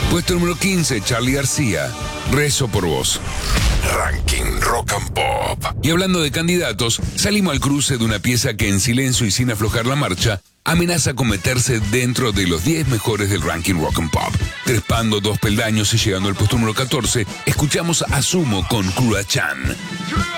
Puesto número 15, Charly García, Rezo por vos. Ranking Rock and Pop. Y hablando de candidatos, salimos al cruce de una pieza que en silencio y sin aflojar la marcha amenaza con meterse dentro de los 10 mejores del ranking Rock and Pop. Trepando 2 peldaños y llegando al puesto número 14, escuchamos a Sumo con Kura-chan.